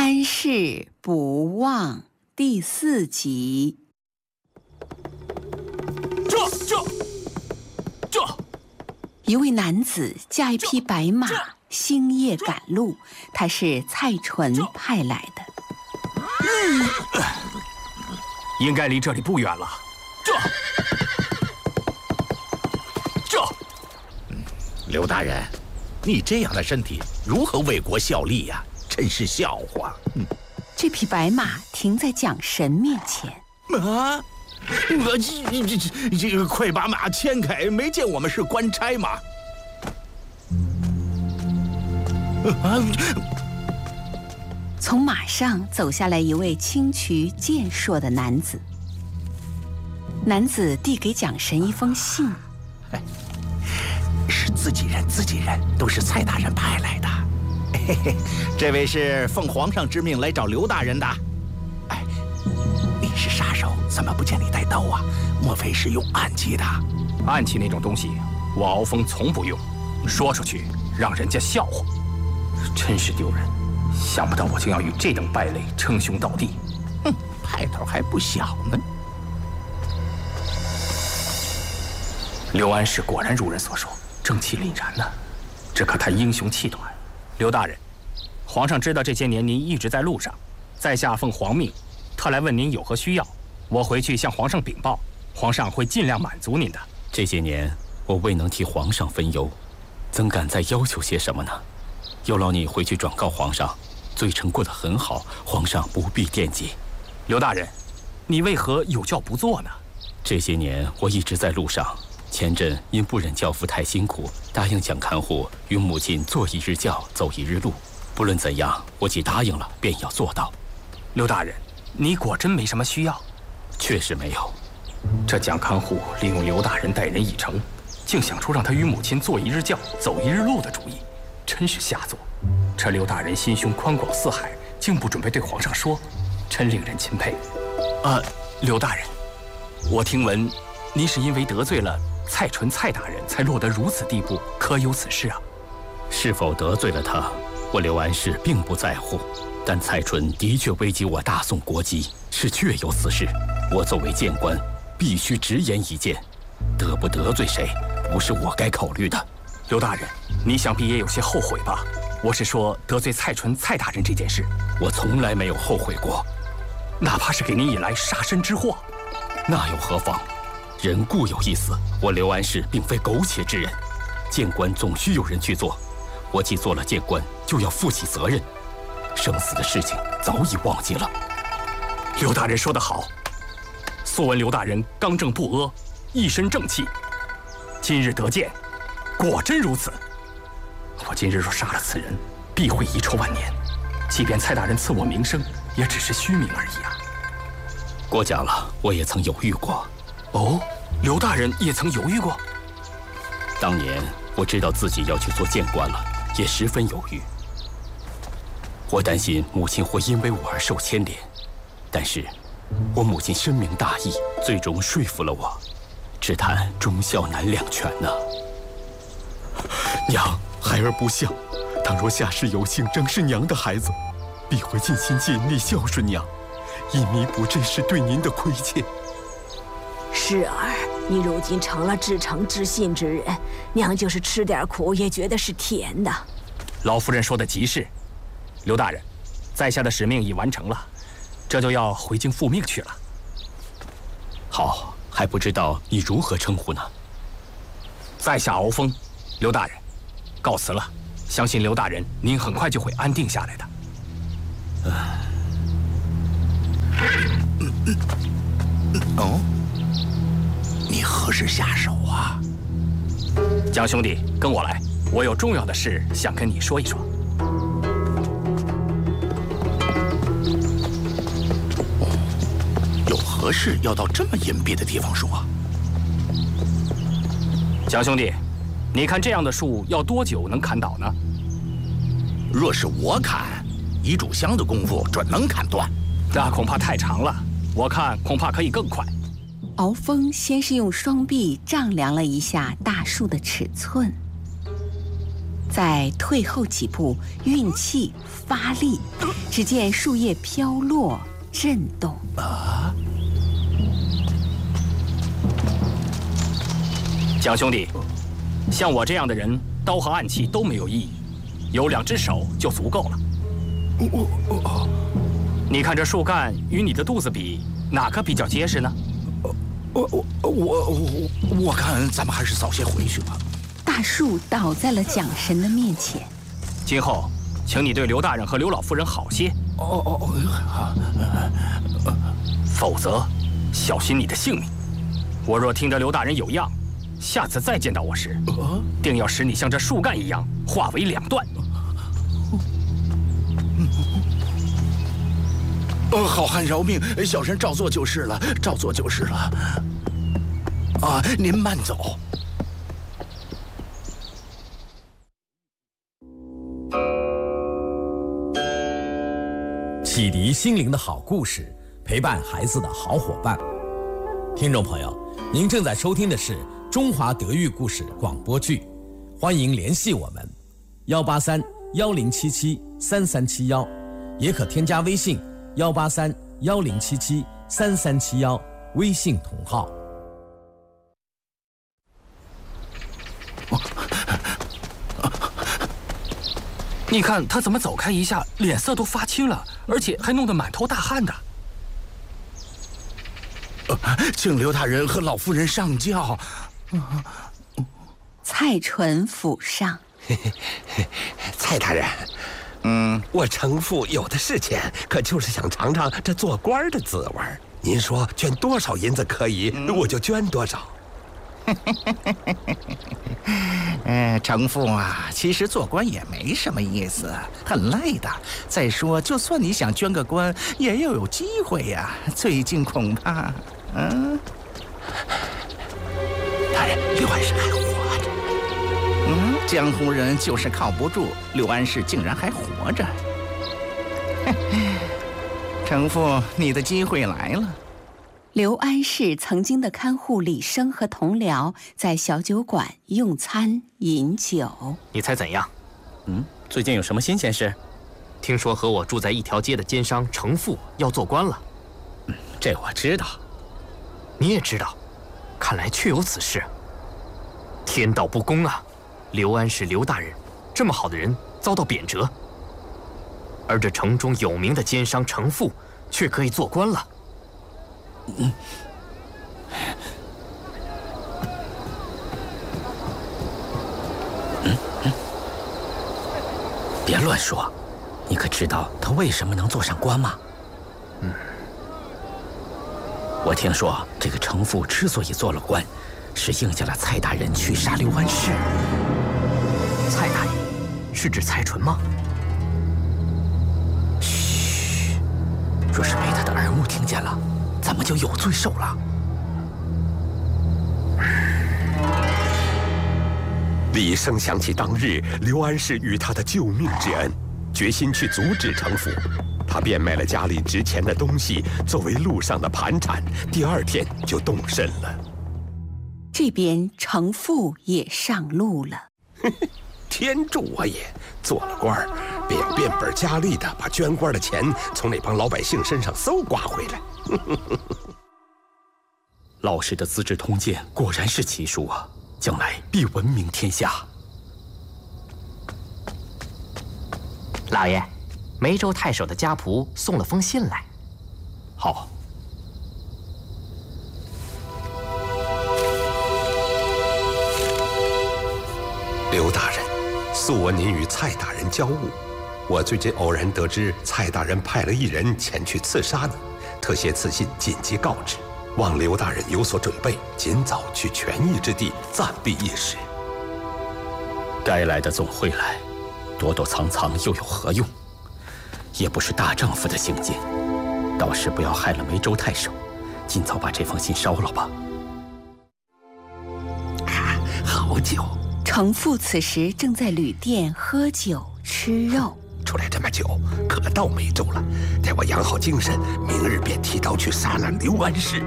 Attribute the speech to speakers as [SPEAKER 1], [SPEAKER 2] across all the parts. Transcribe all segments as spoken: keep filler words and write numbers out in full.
[SPEAKER 1] 安世不忘第四集。
[SPEAKER 2] 这这这！
[SPEAKER 1] 一位男子驾一匹白马，星夜赶路，他是蔡纯派来的。
[SPEAKER 2] 嗯，应该离这里不远了。这这，
[SPEAKER 3] 嗯，刘大人，你这样的身体如何为国效力呀？真是笑话。嗯，
[SPEAKER 1] 这匹白马停在蒋神面前。
[SPEAKER 3] 啊！我这这这这个，快把马牵开！没见我们是官差吗？啊！
[SPEAKER 1] 从马上走下来一位清癯健硕的男子。男子递给蒋神一封信。
[SPEAKER 3] 哎，是自己人，自己人，都是蔡大人派来的。嘿嘿，这位是奉皇上之命来找刘大人的。哎，你是杀手，怎么不见你带刀啊？莫非是用暗器的？
[SPEAKER 2] 暗器那种东西，我敖风从不用，说出去让人家笑话，真是丢人。想不到我竟要与这等败类称兄道弟。
[SPEAKER 3] 哼，派头还不小呢。
[SPEAKER 2] 刘安世果然如人所说，正气凛然呢，只可他英雄气短。刘大人，皇上知道这些年您一直在路上，在下奉皇命，特来问您有何需要。我回去向皇上禀报，皇上会尽量满足您的。
[SPEAKER 4] 这些年我未能替皇上分忧，怎敢再要求些什么呢？有劳你回去转告皇上，罪臣过得很好，皇上不必惦记。
[SPEAKER 2] 刘大人，你为何有教不做呢？
[SPEAKER 4] 这些年我一直在路上。前阵因不忍教父太辛苦，答应蒋看护与母亲坐一日轿，走一日路。不论怎样，我既答应了，便要做到。
[SPEAKER 2] 刘大人，你果真没什么需要？
[SPEAKER 4] 确实没有。
[SPEAKER 2] 这蒋看护利用刘大人待人以诚，竟想出让他与母亲坐一日轿，走一日路的主意，真是下作。这刘大人心胸宽广似海，竟不准备对皇上说，真令人钦佩。呃，刘大人，我听闻您是因为得罪了蔡纯蔡大人才落得如此地步，可有此事啊？
[SPEAKER 4] 是否得罪了他，我刘安世并不在乎，但蔡纯的确危及我大宋国基，是确有此事。我作为谏官，必须直言一谏，得不得罪谁，不是我该考虑的。
[SPEAKER 2] 刘大人，你想必也有些后悔吧？我是说得罪蔡纯蔡大人这件事，
[SPEAKER 4] 我从来没有后悔过，
[SPEAKER 2] 哪怕是给您引来杀身之祸，
[SPEAKER 4] 那又何妨？人固有一死，我刘安世并非苟且之人，谏官总需有人去做。我既做了谏官，就要负起责任。生死的事情早已忘记了。
[SPEAKER 2] 刘大人说得好，素闻刘大人刚正不阿，一身正气，今日得见，果真如此。我今日若杀了此人，必会遗臭万年。即便蔡大人赐我名声，也只是虚名而已啊。
[SPEAKER 4] 过奖了，我也曾犹豫过。
[SPEAKER 2] 哦，刘大人也曾犹豫过。
[SPEAKER 4] 当年我知道自己要去做谏官了，也十分犹豫。我担心母亲会因为我而受牵连，但是我母亲深明大义，最终说服了我。只叹忠孝难两全呐、啊。娘，孩儿不孝，倘若下世有幸正是娘的孩子，必会尽心尽力孝顺娘，以弥补这事对您的亏欠。
[SPEAKER 5] 是儿，你如今成了至诚至信之人，娘就是吃点苦也觉得是甜的。
[SPEAKER 2] 老夫人说的极是。刘大人，在下的使命已完成了，这就要回京复命去了。
[SPEAKER 4] 好，还不知道你如何称呼呢？
[SPEAKER 2] 在下敖风。刘大人，告辞了。相信刘大人您很快就会安定下来的。
[SPEAKER 3] 嗯嗯嗯哦。你何时下手啊？
[SPEAKER 2] 蒋兄弟，跟我来，我有重要的事想跟你说一说。
[SPEAKER 3] 有何事要到这么隐蔽的地方说？
[SPEAKER 2] 蒋兄弟，你看这样的树要多久能砍倒呢？
[SPEAKER 3] 若是我砍，一炷香的功夫准能砍断。
[SPEAKER 2] 那恐怕太长了，我看恐怕可以更快。
[SPEAKER 1] 敖风先是用双臂丈量了一下大树的尺寸， 再退后几步，运气发力，只见树叶飘落，震动。
[SPEAKER 3] 啊！
[SPEAKER 2] 蒋兄弟，像我这样的人，刀和暗器都没有意义，有两只手就足够了。
[SPEAKER 3] 我我
[SPEAKER 2] 你看这树干与你的肚子比，哪个比较结实呢？
[SPEAKER 3] 我我我我我看咱们还是早些回去吧。
[SPEAKER 1] 大树倒在了蒋神的面前。
[SPEAKER 2] 今后，请你对刘大人和刘老夫人好些。
[SPEAKER 3] 哦哦哦，
[SPEAKER 2] 否则，小心你的性命。我若听得刘大人有恙，下次再见到我时，
[SPEAKER 3] 呃、
[SPEAKER 2] 定要使你像这树干一样化为两段。
[SPEAKER 3] 呃，好汉饶命，小人照做就是了，照做就是了。啊，您慢走。
[SPEAKER 6] 启迪心灵的好故事，陪伴孩子的好伙伴。听众朋友，您正在收听的是中华德育故事广播剧，欢迎联系我们，幺八三幺零七七三三七幺，也可添加微信幺八三幺零七七三三七幺，微信同号。
[SPEAKER 2] 你看他怎么走开一下，脸色都发青了，而且还弄得满头大汗的。
[SPEAKER 3] 呃，请刘大人和老夫人上轿。
[SPEAKER 1] 蔡纯府上，
[SPEAKER 7] 蔡大人，嗯，我程父有的是钱，可就是想尝尝这做官的滋味。您说捐多少银子可以，嗯、我就捐多少。
[SPEAKER 3] 呃，程父啊，其实做官也没什么意思，很累的。再说，就算你想捐个官，也要有机会呀。最近恐怕，嗯，大人，刘安世还活着。嗯，江湖人就是靠不住，刘安世竟然还活着。程父，你的机会来了。
[SPEAKER 1] 刘安世曾经的看护李生和同僚在小酒馆用餐饮酒。
[SPEAKER 8] 你猜怎样？
[SPEAKER 4] 嗯，最近有什么新鲜事？
[SPEAKER 8] 听说和我住在一条街的奸商程父要做官了。
[SPEAKER 4] 嗯，这我知道。
[SPEAKER 8] 你也知道，看来确有此事。天道不公啊！刘安世刘大人这么好的人遭到贬谪，而这城中有名的奸商程父却可以做官了。嗯，
[SPEAKER 4] 嗯嗯，别乱说，你可知道他为什么能做上官吗？嗯，我听说这个程父之所以做了官，是应下了蔡大人去杀刘安世。
[SPEAKER 8] 蔡大人是指蔡纯吗？
[SPEAKER 4] 嘘，若是被他的耳目听见了，咱们就有罪受了。
[SPEAKER 7] 李生想起当日刘安世与他的救命之恩，决心去阻止程父。他变卖了家里值钱的东西作为路上的盘缠，第二天就动身了。
[SPEAKER 1] 这边程父也上路了。
[SPEAKER 7] 天助我也！做了官儿，便变本加厉的把捐官的钱从那帮老百姓身上搜刮回来。
[SPEAKER 4] 老师的《资治通鉴》果然是奇书啊，将来必闻名天下。
[SPEAKER 8] 老爷，梅州太守的家仆送了封信来。
[SPEAKER 4] 好。
[SPEAKER 7] 刘大人，素闻您与蔡大人交恶，我最近偶然得知蔡大人派了一人前去刺杀你，特写此信紧急告知，望刘大人有所准备，尽早去权宜之地暂避一时。
[SPEAKER 4] 该来的总会来，躲躲藏藏又有何用？也不是大丈夫的行径，倒是不要害了梅州太守，尽早把这封信烧了吧。
[SPEAKER 7] 啊，好酒！
[SPEAKER 1] 程父此时正在旅店喝酒吃肉。
[SPEAKER 7] 出来这么久，可到梅州了。待我养好精神，明日便提刀去杀了刘安世。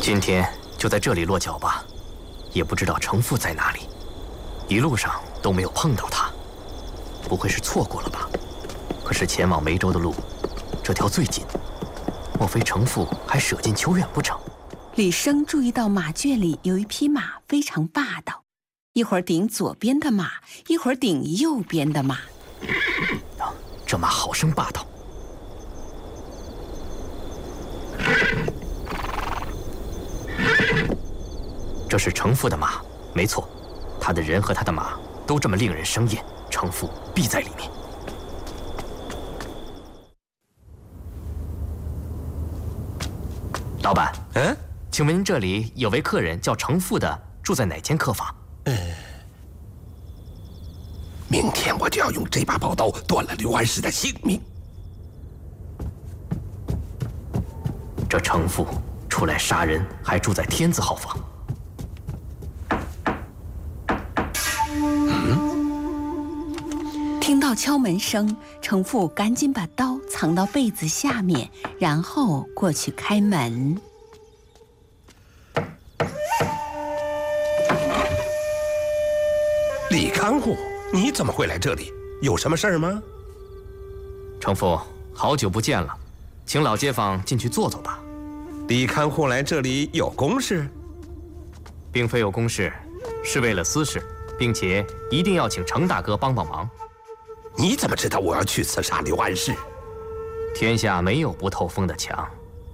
[SPEAKER 8] 今天就在这里落脚吧，也不知道程父在哪里，一路上都没有碰到他，不会是错过了吧？可是前往梅州的路，这条最近，莫非程父还舍近求远不成？
[SPEAKER 1] 李生注意到马圈里有一匹马非常霸道，一会儿顶左边的马，一会儿顶右边的马。
[SPEAKER 8] 啊，这马好生霸道。这是程父的马，没错，他的人和他的马都这么令人生厌，程父必在里面。老板，
[SPEAKER 7] 嗯，
[SPEAKER 8] 请问您这里有位客人叫程父的，住在哪间客房？
[SPEAKER 7] 嗯，明天我就要用这把宝刀断了刘安石的性命。
[SPEAKER 8] 这程父出来杀人，还住在天字号房。
[SPEAKER 1] 听到敲门声，程父赶紧把刀藏到被子下面，然后过去开门。
[SPEAKER 7] 李看护，你怎么会来这里？有什么事儿吗？
[SPEAKER 8] 程父，好久不见了，请老街坊进去坐坐吧。
[SPEAKER 7] 李看护来这里有公事？
[SPEAKER 8] 并非有公事，是为了私事，并且一定要请程大哥帮帮忙。
[SPEAKER 7] 你怎么知道我要去刺杀刘安石？
[SPEAKER 8] 天下没有不透风的墙。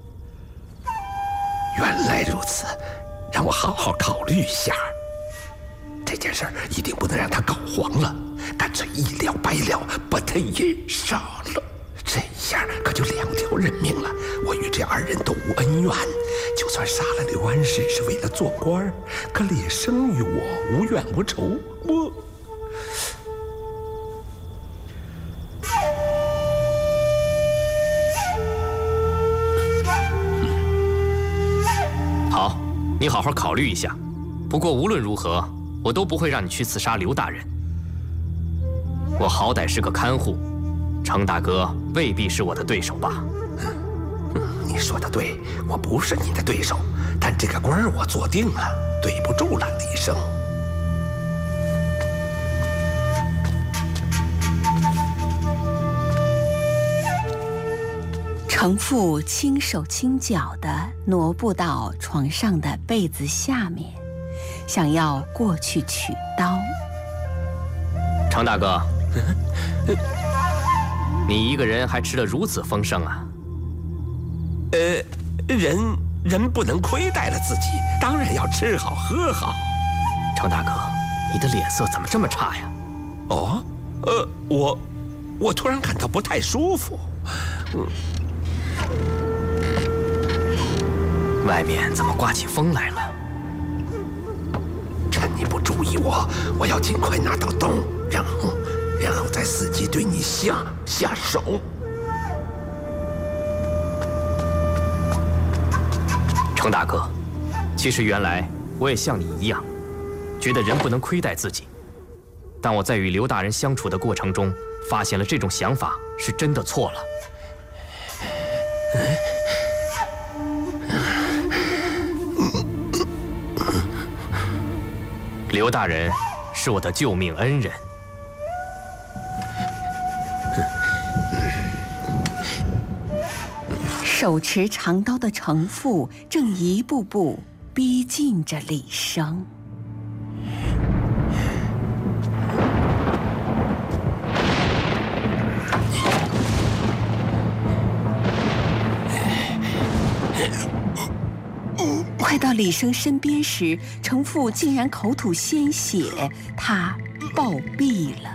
[SPEAKER 7] 原来如此，让我好好考虑一下。这件事儿一定不能让他搞黄了，干脆一了百了，把他也杀了。这下可就两条人命了。我与这二人都无恩怨，就算杀了刘安石是为了做官，可李生与我无怨无仇，我。
[SPEAKER 8] 好，你好好考虑一下。不过无论如何，我都不会让你去刺杀刘大人。我好歹是个看护，程大哥未必是我的对手吧？
[SPEAKER 7] 你说的对，我不是你的对手，但这个官儿我做定了，对不住了，李生。
[SPEAKER 1] 程父轻手轻脚地挪步到床上的被子下面，想要过去取刀。
[SPEAKER 8] 程大哥，你一个人还吃得如此丰盛啊？
[SPEAKER 7] 呃，人人不能亏待了自己，当然要吃好喝好。
[SPEAKER 8] 程大哥，你的脸色怎么这么差呀？
[SPEAKER 7] 哦，呃，我我突然感到不太舒服。嗯。
[SPEAKER 8] 外面怎么刮起风来了？
[SPEAKER 7] 趁你不注意我，我要尽快拿到刀，然后，然后再伺机对你下下手。
[SPEAKER 8] 程大哥，其实原来我也像你一样，觉得人不能亏待自己。但我在与刘大人相处的过程中，发现了这种想法是真的错了。刘大人是我的救命恩人。
[SPEAKER 1] 手持长刀的程父正一步步逼近着李生。快到李生身边时，程父竟然口吐鲜血，他暴毙了。